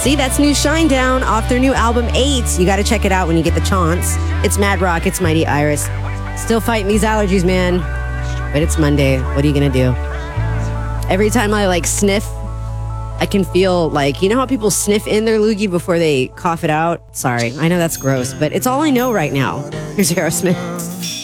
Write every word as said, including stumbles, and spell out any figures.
See, that's new Shinedown off their new album eight. You got to check it out when you get the chance. It's Mad Rock. It's Mighty Iris. Still fighting these allergies, man. But it's Monday. What are you going to do? Every time I like sniff, I can feel like, you know how people sniff in their loogie before they cough it out? Sorry, I know that's gross, but it's all I know right now. Here's Aerosmith.